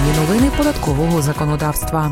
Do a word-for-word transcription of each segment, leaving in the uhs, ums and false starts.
новини податкового законодавства.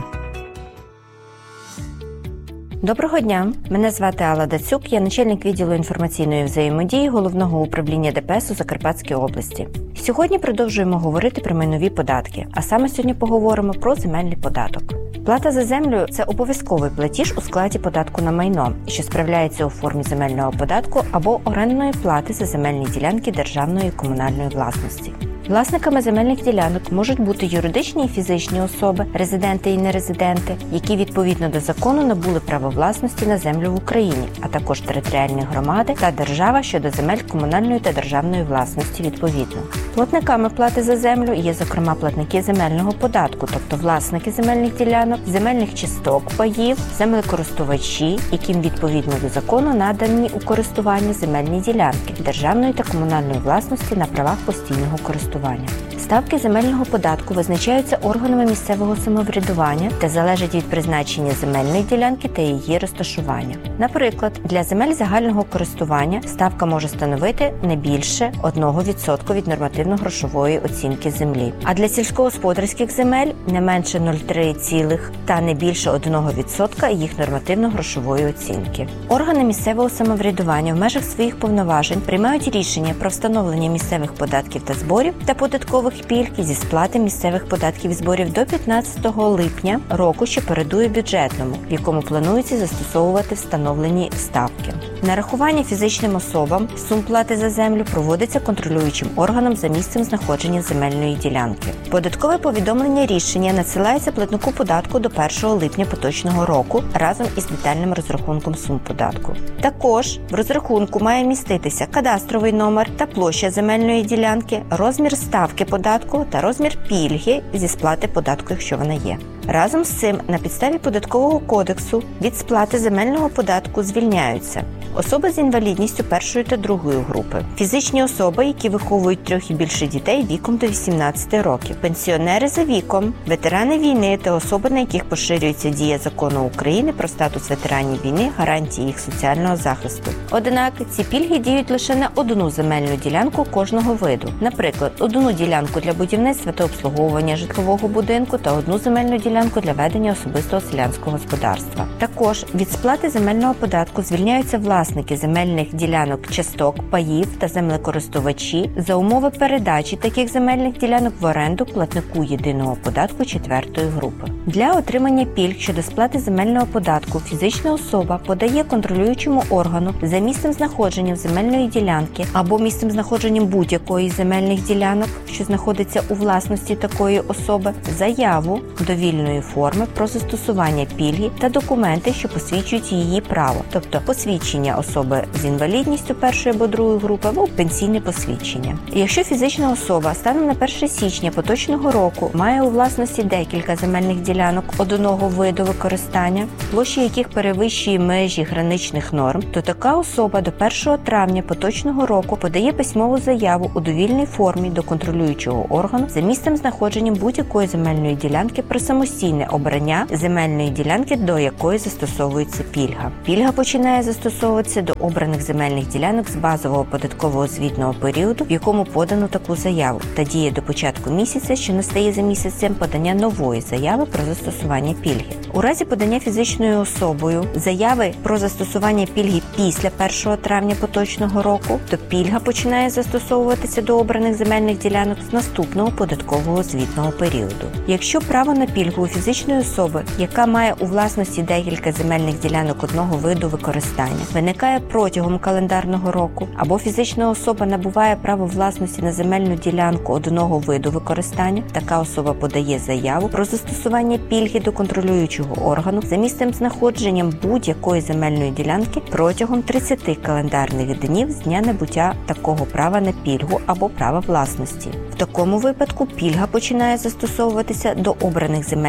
Доброго дня! Мене звати Алла Дацюк, я начальник відділу інформаційної взаємодії Головного управління Де Пе Ес у Закарпатській області. Сьогодні продовжуємо говорити про майнові податки, а саме сьогодні поговоримо про земельний податок. Плата за землю – це обов'язковий платіж у складі податку на майно, що справляється у формі земельного податку або орендної плати за земельні ділянки державної і комунальної власності. Власниками земельних ділянок можуть бути юридичні і фізичні особи, резиденти і нерезиденти, які відповідно до закону набули право власності на землю в Україні, а також територіальні громади та держава щодо земель комунальної та державної власності відповідно. Платниками плати за землю є, зокрема, платники земельного податку, тобто власники земельних ділянок, земельних часток, паїв, землекористувачі, яким відповідно до закону надані у користування земельні ділянки державної та комунальної власності на правах постійного користування. Ставки земельного податку визначаються органами місцевого самоврядування та залежать від призначення земельної ділянки та її розташування. Наприклад, для земель загального користування ставка може становити не більше одного відсотка від нормативно-грошової оцінки землі, а для сільськогосподарських земель не менше нуль цілих три десятих та не більше одного відсотка їх нормативно-грошової оцінки. Органи місцевого самоврядування в межах своїх повноважень приймають рішення про встановлення місцевих податків та зборів та податкових пільг зі сплати місцевих податків і зборів до п'ятнадцятого липня року, що передує бюджетному, в якому планується застосовувати встановлені ставки. Нарахування фізичним особам сум плати за землю проводиться контролюючим органом за місцем знаходження земельної ділянки. Податкове повідомлення рішення надсилається платнику податку до першого липня поточного року разом із детальним розрахунком сум податку. Також в розрахунку має міститися кадастровий номер та площа земельної ділянки, розмір ставки податку та розмір пільги зі сплати податку, якщо вона є. Разом з цим, на підставі Податкового кодексу від сплати земельного податку звільняються особи з інвалідністю першої та другої групи, фізичні особи, які виховують трьох і більше дітей віком до вісімнадцяти років, пенсіонери за віком, ветерани війни та особи, на яких поширюється дія Закону України про статус ветеранів війни, гарантії їх соціального захисту. Однак ці пільги діють лише на одну земельну ділянку кожного виду. Наприклад, одну ділянку для будівництва та обслуговування житлового будинку та одну земельну ділянку для ведення особистого селянського господарства. Також від сплати земельного податку звільняються власники земельних ділянок, часток, паїв та землекористувачі за умови передачі таких земельних ділянок в оренду платнику єдиного податку четвертої групи. Для отримання пільг щодо сплати земельного податку фізична особа подає контролюючому органу за місцем знаходження земельної ділянки або місцем знаходження будь-якої з земельних ділянок, що знаходиться у власності такої особи, заяву довільної форми про застосування пільги та документи, що посвідчують її право, тобто посвідчення особи з інвалідністю першої або другої групи або пенсійне посвідчення. Якщо фізична особа станом на перше січня поточного року має у власності декілька земельних ділянок одного виду використання, площа яких перевищує межі граничних норм, то така особа до першого травня поточного року подає письмову заяву у довільній формі до контролюючого органу за місцем знаходження будь-якої земельної ділянки про самостійне обрання земельної ділянки, до якої застосовується пільга. Пільга починає застосовуватися до обраних земельних ділянок з базового податкового звітного періоду, в якому подано таку заяву, та діє до початку місяця, що настає за місяцем подання нової заяви про застосування пільги. У разі подання фізичною особою заяви про застосування пільги після першого травня поточного року, то пільга починає застосовуватися до обраних земельних ділянок з наступного податкового звітного періоду. Якщо право на пільгу у фізичної особи, яка має у власності декілька земельних ділянок одного виду використання, виникає протягом календарного року, або фізична особа набуває право власності на земельну ділянку одного виду використання, така особа подає заяву про застосування пільги до контролюючого органу за місцем знаходженням будь-якої земельної ділянки протягом тридцяти календарних днів з дня набуття такого права на пільгу або права власності. В такому випадку пільга починає застосовуватися до обраних земельних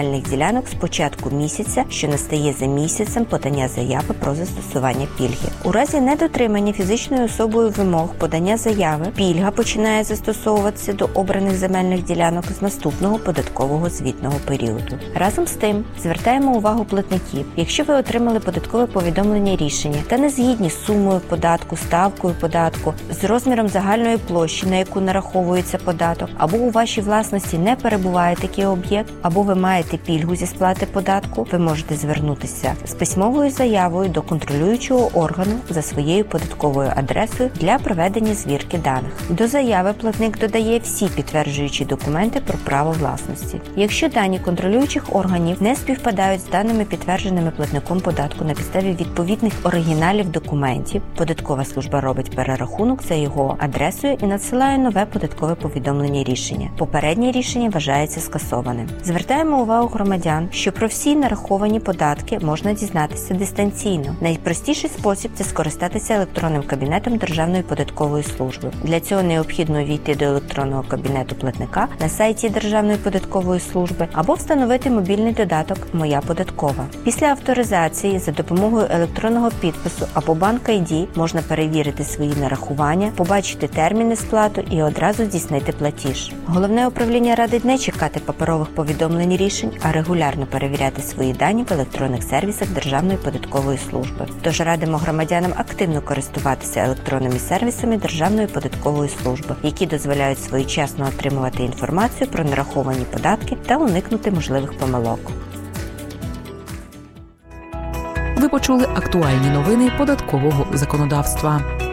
земельних ділянок з початку місяця, що настає за місяцем подання заяви про застосування пільги. У разі недотримання фізичною особою вимог подання заяви, пільга починає застосовуватися до обраних земельних ділянок з наступного податкового звітного періоду. Разом з тим, звертаємо увагу платників, якщо ви отримали податкове повідомлення рішення та не згідні з сумою податку, ставкою податку, з розміром загальної площі, на яку нараховується податок, або у вашій власності не перебуває такий об'єкт, або ви маєте пільгу зі сплати податку, ви можете звернутися з письмовою заявою до контролюючого органу за своєю податковою адресою для проведення звірки даних. До заяви платник додає всі підтверджуючі документи про право власності. Якщо дані контролюючих органів не співпадають з даними, підтвердженими платником податку на підставі відповідних оригіналів документів, податкова служба робить перерахунок за його адресою і надсилає нове податкове повідомлення рішення. Попереднє рішення вважається скасованим. Звертаємо увагу громадян, що про всі нараховані податки можна дізнатися дистанційно. Найпростіший спосіб – це скористатися електронним кабінетом Державної податкової служби. Для цього необхідно увійти до електронного кабінету платника на сайті Державної податкової служби або встановити мобільний додаток «Моя податкова». Після авторизації за допомогою електронного підпису або банк ай ді можна перевірити свої нарахування, побачити терміни сплату і одразу здійснити платіж. Головне управління радить не чекати паперових повідомлень рішень, а регулярно перевіряти свої дані в електронних сервісах Державної податкової служби. Тож радимо громадянам активно користуватися електронними сервісами Державної податкової служби, які дозволяють своєчасно отримувати інформацію про нараховані податки та уникнути можливих помилок. Ви почули актуальні новини податкового законодавства.